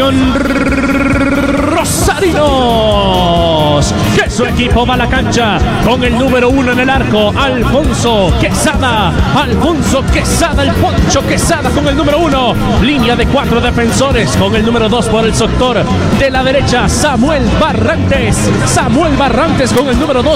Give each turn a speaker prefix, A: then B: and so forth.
A: Selección Rosarinos, que su equipo va a la cancha con el número 1 en el arco, Alfonso Quesada, el Poncho Quesada con el número 1, línea de 4 defensores con el número 2 por el sector de la derecha, Samuel Barrantes con el número 2